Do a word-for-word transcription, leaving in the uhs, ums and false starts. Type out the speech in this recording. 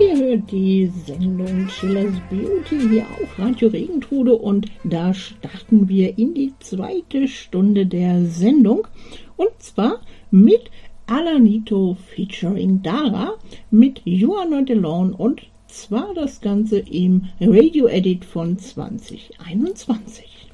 Ihr hört die Sendung Schillers Beauty hier auf Radio Regentrude und da starten wir in die zweite Stunde der Sendung und zwar mit Alanito featuring Dara mit You Are Not Alone und zwar das Ganze im Radio Edit von zwanzig einundzwanzig.